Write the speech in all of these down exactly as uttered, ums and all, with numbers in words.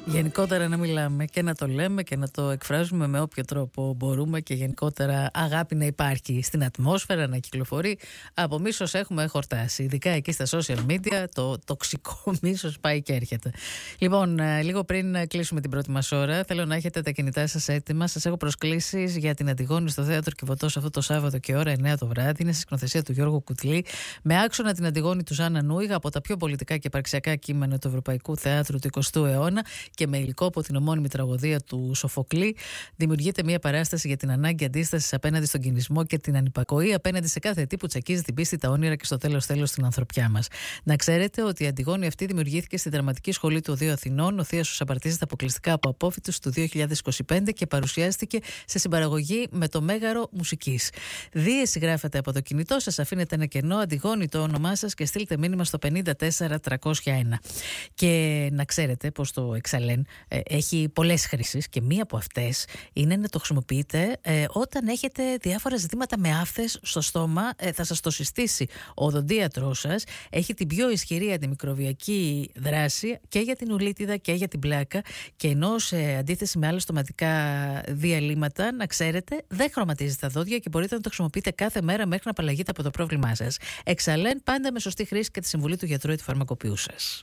Γενικότερα να μιλάμε και να το λέμε και να το εκφράζουμε με όποιο τρόπο μπορούμε και γενικότερα αγάπη να υπάρχει στην ατμόσφαιρα, να κυκλοφορεί. Από μίσος έχουμε χορτάσει, ειδικά εκεί στα social media το τοξικό μίσος πάει και έρχεται. Λοιπόν, λίγο πριν κλείσουμε την πρώτη μας ώρα, θέλω να έχετε τα κινητά σας έτοιμα. Σας έχω προσκλήσεις για την Αντιγόνη στο Θέατρο Κιβωτός αυτό το Σάββατο και ώρα εννιά το βράδυ. Είναι στη σκηνοθεσία του Γιώργου Κουτλή, με άξονα την Αντιγόνη του Ζάνα Νούιγα, από τα πιο πολιτικά και υπαρξιακά κείμενα του Ευρωπαϊκού Θεάτρου του εικοστού αιώνα και με υλικό από την ομώνυμη τραγωδία του Σοφοκλή. Δημιουργείται μια παράσταση για την ανάγκη αντίστασης απέναντι στον κινησμό και την ανυπακοή απέναντι σε κάθε τι που τσακίζει την πίστη, τα όνειρα και στο τέλος τέλος την ανθρωπιά μας. Να ξέρετε ότι η Αντιγόνη αυτή δημιουργήθηκε στη Δραματική Σχολή του Οδείου Αθηνών. Ο Θίασος απαρτίζεται αποκλειστικά από απόφοιτους του δύο χιλιάδες είκοσι πέντε και παρουσιάστηκε σε συμπαραγωγή με το Μέγαρο Μουσικής. Δίεση γράφετε από το κινητό σας, αφήνετε ένα κενό, Αντιγόνη το όνομά σας και στείλτε μήνυμα στο πενήντα τέσσερα τριακόσια ένα. Και να ξέρετε πως το Εξαλέν ε, έχει πολλές χρήσεις και μία από αυτές είναι να το χρησιμοποιείτε ε, όταν έχετε διάφορα ζητήματα με άφθες στο στόμα. Ε, θα σας το συστήσει ο οδοντίατρός σας. Έχει την πιο ισχυρή αντιμικροβιακή δράση και για την ουλίτιδα και για την πλάκα, και ενώ σε αντίθεση με άλλα στοματικά διαλύματα, να ξέρετε, δεν χρωματίζει τα δόντια και μπορείτε να το χρησιμοποιείτε κάθε μέρα μέχρι να απαλλαγείτε από το πρόβλημά σας. Εξαλέν, πάντα με σωστή χρήση και τη συμβουλή του γιατρού ή του φαρμακοποιού σας.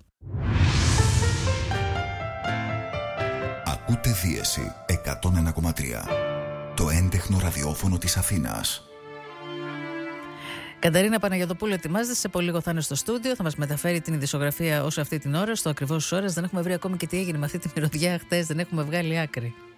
Ακούτε Δίεση εκατόν ένα κόμμα τρία, το έντεχνο ραδιόφωνο της Αθήνας. Καταρίνα Παναγιωτοπούλου, ετοιμάζεται. Σε πολύ λίγο θα είναι στο στούντιο. Θα μας μεταφέρει την ειδησιογραφία όσο αυτή την ώρα, στο ακριβώς ώρας. Δεν έχουμε βρει ακόμη και τι έγινε με αυτή τη μυρωδιά χτες. Δεν έχουμε βγάλει άκρη.